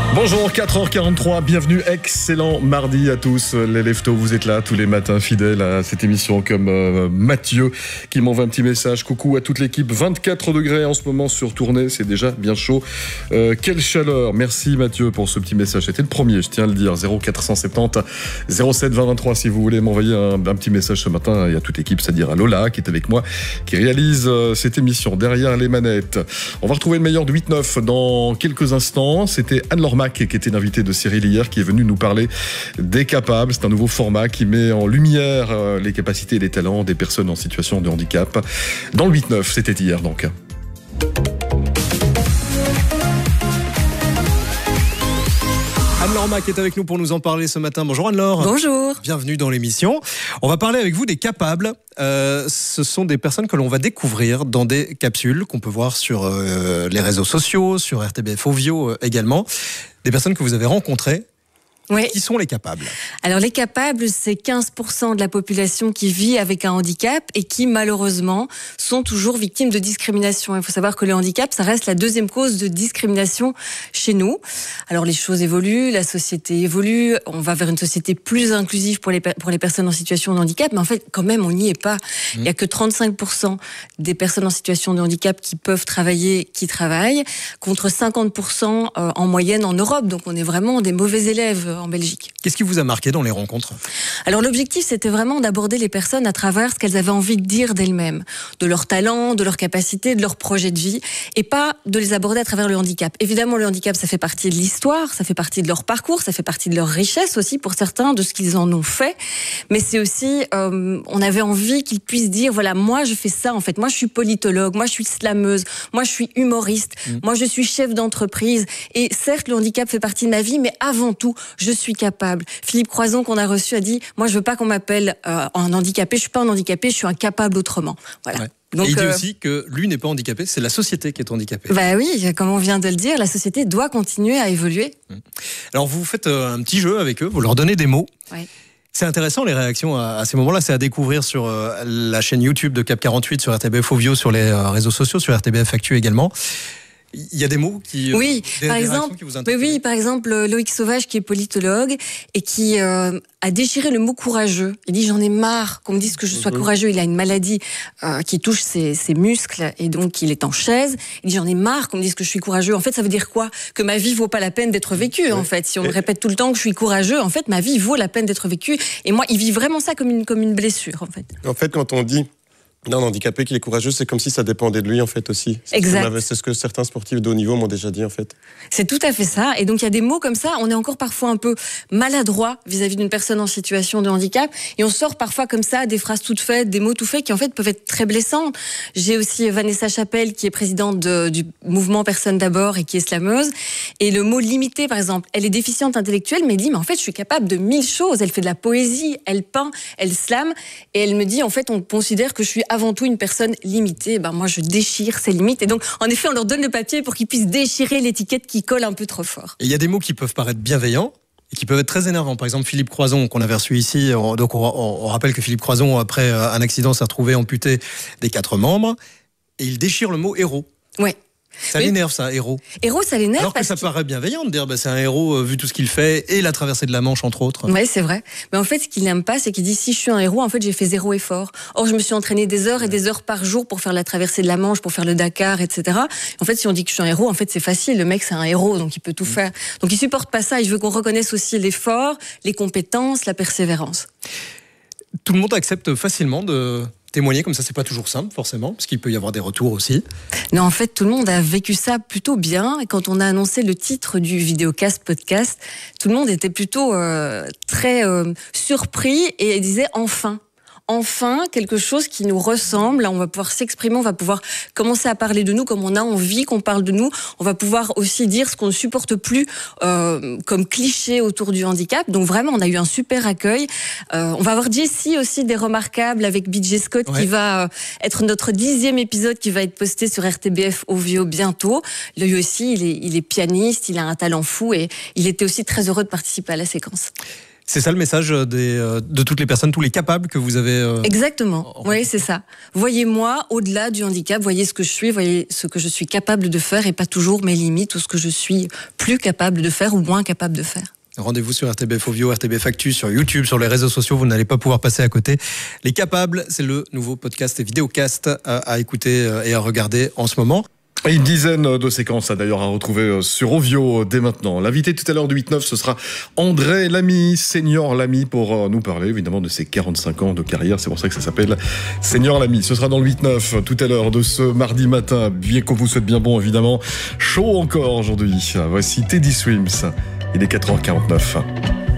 Bonjour, 4h43, bienvenue, excellent mardi à tous. Les Leftos, vous êtes là tous les matins fidèles à cette émission, comme Mathieu qui m'envoie un petit message. Coucou à toute l'équipe, 24 degrés en ce moment sur tournée, c'est déjà bien chaud. Quelle chaleur, merci Mathieu pour ce petit message, c'était le premier, je tiens à le dire. 0470 07 20 23 si vous voulez m'envoyer un petit message ce matin. Il y a toute l'équipe, c'est-à-dire à Lola qui est avec moi, qui réalise cette émission derrière les manettes. On va retrouver le meilleur de 8-9 dans quelques instants. C'était Anne-Laure Mac, qui était l'invité de Cyril hier, qui est venu nous parler des capables. C'est un nouveau format qui met en lumière les capacités et les talents des personnes en situation de handicap. Dans le 8-9, c'était hier donc. Anne-Laure Mac est avec nous pour nous en parler ce matin. Bonjour Anne-Laure. Bonjour. Bienvenue dans l'émission. On va parler avec vous des capables. Ce sont des personnes que l'on va découvrir dans des capsules qu'on peut voir sur les réseaux sociaux, sur RTBF Ovio également. Des personnes que vous avez rencontrées. Oui. Qui sont les capables ? Alors les capables, c'est 15% de la population qui vit avec un handicap et qui malheureusement sont toujours victimes de discrimination. Il faut savoir que le handicap, ça reste la deuxième cause de discrimination chez nous. Alors les choses évoluent, la société évolue, on va vers une société plus inclusive pour les personnes en situation de handicap, mais en fait quand même on n'y est pas. Il n'y a que 35% des personnes en situation de handicap qui peuvent travailler, qui travaillent, contre 50% en moyenne en Europe. Donc on est vraiment des mauvais élèves en Belgique. Qu'est-ce qui vous a marqué dans les rencontres ? Alors l'objectif, c'était vraiment d'aborder les personnes à travers ce qu'elles avaient envie de dire d'elles-mêmes, de leurs talents, de leurs capacités, de leurs projets de vie, et pas de les aborder à travers le handicap. Évidemment, le handicap, ça fait partie de l'histoire, ça fait partie de leur parcours, ça fait partie de leur richesse aussi pour certains, de ce qu'ils en ont fait, mais c'est aussi, on avait envie qu'ils puissent dire, voilà, moi je fais ça en fait, moi je suis politologue, moi je suis slameuse, moi je suis humoriste, moi je suis chef d'entreprise, et certes le handicap fait partie de ma vie, mais avant tout, je suis capable. Philippe Croison, qu'on a reçu, a dit « Moi, je veux pas qu'on m'appelle un handicapé. Je suis pas un handicapé, je suis un capable autrement. » Voilà. Ouais. Donc, et il dit aussi que lui n'est pas handicapé, c'est la société qui est handicapée. Bah oui, comme on vient de le dire, la société doit continuer à évoluer. Alors, vous faites un petit jeu avec eux, vous leur donnez des mots. Ouais. C'est intéressant les réactions à ces moments-là, c'est à découvrir sur la chaîne YouTube de Cap 48, sur RTBF Ovio, sur les réseaux sociaux, sur RTBF Actu également. Il y a des mots qui, oui, par exemple, qui vous interpellent. Oui, par exemple, Loïc Sauvage qui est politologue et qui a déchiré le mot courageux. Il dit j'en ai marre qu'on me dise que je sois courageux. Il a une maladie qui touche ses muscles et donc il est en chaise. Il dit j'en ai marre qu'on me dise que je suis courageux. En fait, ça veut dire quoi ? Que ma vie vaut pas la peine d'être vécue. En fait, si on me répète tout le temps que je suis courageux, en fait, ma vie vaut la peine d'être vécue. Et moi, il vit vraiment ça comme une blessure, en fait. En fait, quand on dit d'un handicapé qu'il est courageux, c'est comme si ça dépendait de lui en fait aussi. Exact. C'est ce que certains sportifs de haut niveau m'ont déjà dit en fait. C'est tout à fait ça. Et donc il y a des mots comme ça, on est encore parfois un peu maladroit vis-à-vis d'une personne en situation de handicap et on sort parfois comme ça des phrases toutes faites, des mots tout faits qui en fait peuvent être très blessants. J'ai aussi Vanessa Chapelle qui est présidente du mouvement Personne d'abord et qui est slameuse. Et le mot limité par exemple, elle est déficiente intellectuelle mais elle dit mais en fait je suis capable de 1000 choses. Elle fait de la poésie, elle peint, elle slame et elle me dit en fait on considère que je suis avant tout une personne limitée. Ben moi je déchire ces limites et donc en effet on leur donne le papier pour qu'ils puissent déchirer l'étiquette qui colle un peu trop fort. Et il y a des mots qui peuvent paraître bienveillants et qui peuvent être très énervants. Par exemple Philippe Croison qu'on avait reçu ici, donc on rappelle que Philippe Croison après un accident s'est retrouvé amputé des 4 membres et il déchire le mot héros. Ouais. Ça l'énerve ça, héros. Héros, ça l'énerve. Alors que ça paraît bienveillant de dire c'est un héros vu tout ce qu'il fait et la traversée de la Manche entre autres. Ouais, c'est vrai. Mais en fait, ce qu'il n'aime pas, c'est qu'il dit si je suis un héros, en fait, j'ai fait 0 effort. Or, je me suis entraîné des heures et des heures par jour pour faire la traversée de la Manche, pour faire le Dakar, etc. En fait, si on dit que je suis un héros, en fait, c'est facile. Le mec, c'est un héros, donc il peut tout faire. Donc il supporte pas ça. Et je veux qu'on reconnaisse aussi l'effort, les compétences, la persévérance. Tout le monde accepte facilement de témoigner comme ça, c'est pas toujours simple forcément, parce qu'il peut y avoir des retours aussi. Non, en fait, tout le monde a vécu ça plutôt bien. Et quand on a annoncé le titre du vidéocast podcast, tout le monde était plutôt très surpris et disait enfin. Enfin, quelque chose qui nous ressemble. Là, on va pouvoir s'exprimer, on va pouvoir commencer à parler de nous comme on a envie qu'on parle de nous. On va pouvoir aussi dire ce qu'on ne supporte plus comme cliché autour du handicap. Donc vraiment, on a eu un super accueil. On va avoir Jessie aussi des Remarquables avec BJ Scott qui va être notre 10e épisode qui va être posté sur RTBF Ovio bientôt. Lui aussi, il est pianiste, il a un talent fou et il était aussi très heureux de participer à la séquence. C'est ça le message de toutes les personnes, tous les capables que vous avez... Exactement, oui, c'est ça. Voyez-moi au-delà du handicap, voyez ce que je suis, voyez ce que je suis capable de faire et pas toujours mes limites ou ce que je suis plus capable de faire ou moins capable de faire. Rendez-vous sur RTBF Ovio, RTBF Actu, sur YouTube, sur les réseaux sociaux, vous n'allez pas pouvoir passer à côté. Les Capables, c'est le nouveau podcast et vidéocast à écouter et à regarder en ce moment. Et une dizaine de séquences d'ailleurs à retrouver sur Ovio dès maintenant. L'invité tout à l'heure du 8-9, ce sera André Lamy, Senior Lamy, pour nous parler évidemment de ses 45 ans de carrière. C'est pour ça que ça s'appelle Senior Lamy. Ce sera dans le 8-9 tout à l'heure de ce mardi matin. Bien qu'on vous souhaite bien bon évidemment. Chaud encore aujourd'hui. Voici Teddy Swims. Il est 4h49.